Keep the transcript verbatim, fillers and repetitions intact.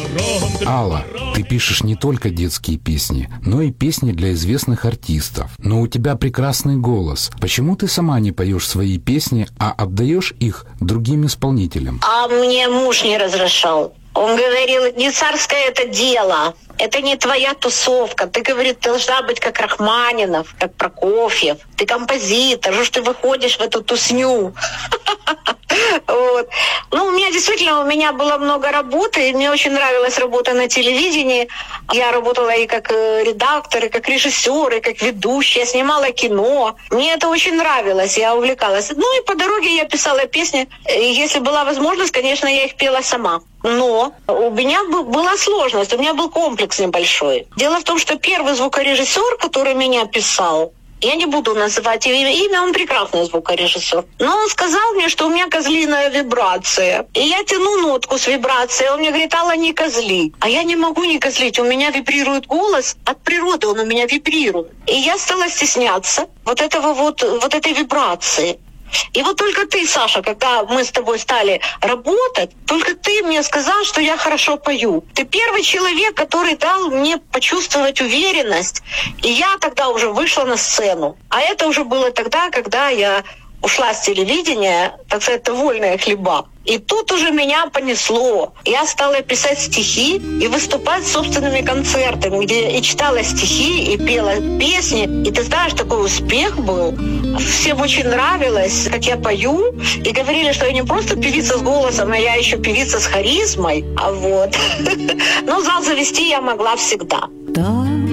Алла, ты пишешь не только детские песни, но и песни для известных артистов. Но у тебя прекрасный голос. Почему ты сама не поешь свои песни, а отдаешь их другим исполнителям? А мне муж не разрешал. Он говорил, не царское это дело, это не твоя тусовка. Ты, говорит, должна быть как Рахманинов, как Прокофьев. Ты композитор, что ж ты выходишь в эту тусню? Вот. Ну, у меня действительно, у меня было много работы, и мне очень нравилась работа на телевидении. Я работала и как редактор, и как режиссер, и как ведущая, снимала кино. Мне это очень нравилось, я увлекалась. Ну, и по дороге я писала песни. И если была возможность, конечно, я их пела сама. Но у меня была сложность, у меня был комплекс небольшой. Дело в том, что первый звукорежиссер, который меня писал, я не буду называть имя, имя, он прекрасный звукорежиссер. Но он сказал мне, что у меня козлиная вибрация. И я тяну нотку с вибрацией, он мне говорит, Алла, не козли. А я не могу не козлить, у меня вибрирует голос, от природы он у меня вибрирует. И я стала стесняться вот этого вот, вот этой вибрации. И вот только ты, Саша, когда мы с тобой стали работать, только ты мне сказал, что я хорошо пою. Ты первый человек, который дал мне почувствовать уверенность. И я тогда уже вышла на сцену. А это уже было тогда, когда я ушла с телевидения, так сказать, вольные хлеба. И тут уже меня понесло. Я стала писать стихи и выступать с собственными концертами, где и читала стихи, и пела песни. И ты знаешь, такой успех был. Всем очень нравилось, как я пою. И говорили, что я не просто певица с голосом, а я еще певица с харизмой. А вот. Но зал завести я могла всегда.